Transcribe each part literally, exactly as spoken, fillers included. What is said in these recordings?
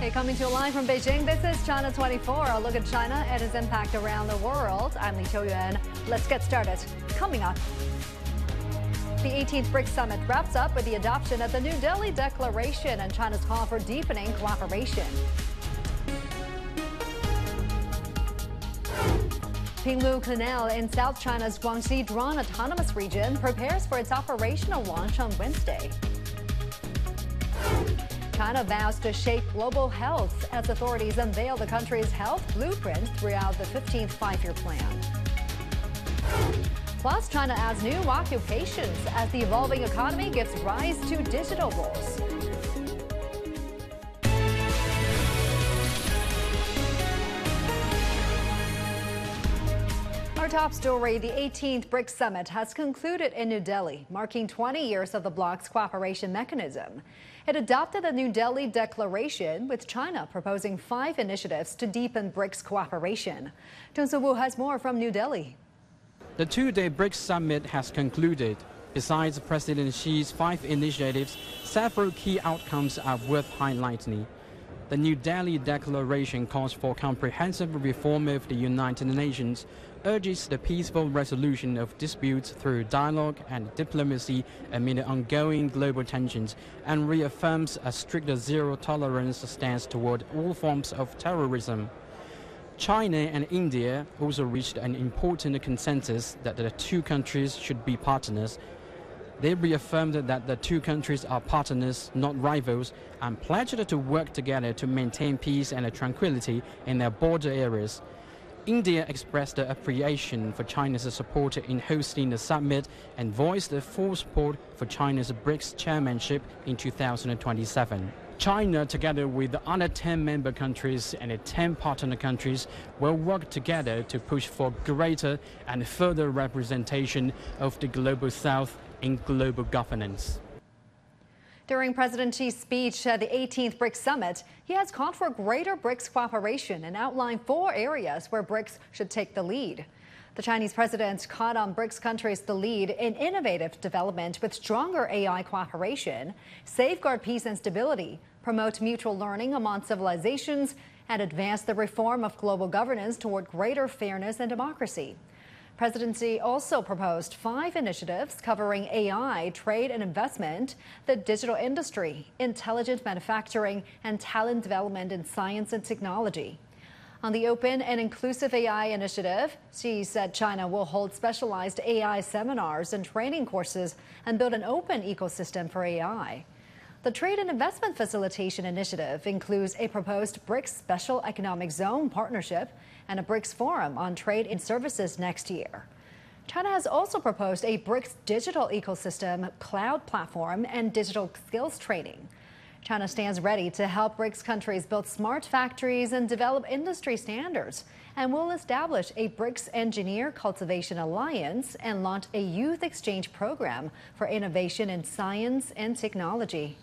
Hey, coming to you live from Beijing, this is China twenty-four. A look at China and its impact around the world. I'm Li Qiuyuan. Let's get started. Coming up, the eighteenth BRICS Summit wraps up with the adoption of the New Delhi Declaration and China's call for deepening cooperation. Pinglu Canal in South China's Guangxi Zhuang Autonomous Region prepares for its operational launch on Wednesday. China vows to shape global health as authorities unveil the country's health blueprint throughout the fifteenth five-year plan. Plus, China adds new occupations as the evolving economy gives rise to digital roles. Our top story, the eighteenth BRICS Summit has concluded in New Delhi, marking twenty years of the bloc's cooperation mechanism. It adopted the New Delhi Declaration, with China proposing five initiatives to deepen BRICS cooperation. Zheng Su-Wu has more from New Delhi. The two-day BRICS Summit has concluded. Besides President Xi's five initiatives, several key outcomes are worth highlighting. The New Delhi Declaration calls for comprehensive reform of the United Nations, urges the peaceful resolution of disputes through dialogue and diplomacy amid ongoing global tensions, and reaffirms a stricter zero-tolerance stance toward all forms of terrorism. China and India also reached an important consensus that the two countries should be partners. They reaffirmed that the two countries are partners, not rivals, and pledged to work together to maintain peace and tranquility in their border areas. India expressed appreciation for China's support in hosting the summit and voiced full support for China's BRICS chairmanship in two thousand twenty-seven. China, together with the other ten member countries and the ten partner countries, will work together to push for greater and further representation of the Global South in global governance. During President Xi's speech at the eighteenth BRICS Summit, he has called for greater BRICS cooperation and outlined four areas where BRICS should take the lead. The Chinese president called on BRICS countries to lead in innovative development with stronger A I cooperation, safeguard peace and stability, promote mutual learning among civilizations, and advance the reform of global governance toward greater fairness and democracy. President Xi also proposed five initiatives covering A I, trade and investment, the digital industry, intelligent manufacturing, and talent development in science and technology. On the Open and Inclusive A I initiative, Xi said China will hold specialized A I seminars and training courses and build an open ecosystem for A I. The Trade and Investment Facilitation Initiative includes a proposed BRICS Special Economic Zone partnership and a BRICS Forum on Trade and Services next year. China has also proposed a BRICS Digital Ecosystem Cloud Platform and digital skills training. China stands ready to help BRICS countries build smart factories and develop industry standards, and will establish a BRICS Engineer Cultivation Alliance and launch a youth exchange program for innovation in science and technology.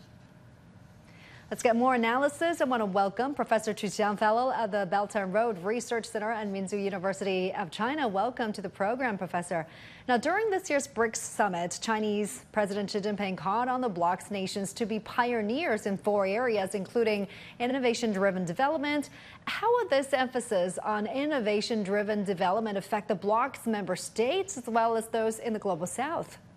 Let's get more analysis. I want to welcome Professor Chu Xiang, Fellow at the Belt and Road Research Center at Minzu University of China. Welcome to the program, Professor. Now, during this year's BRICS Summit, Chinese President Xi Jinping called on the bloc's nations to be pioneers in four areas, including innovation-driven development. How would this emphasis on innovation-driven development affect the bloc's member states as well as those in the Global South?